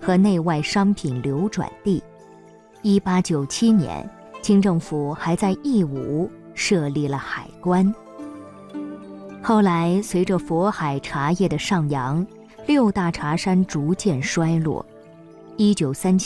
和内外商品流转地。1897年，清政府还在义乌设立了海关。后来随着佛海茶叶的上扬，六大茶山逐渐衰落。1937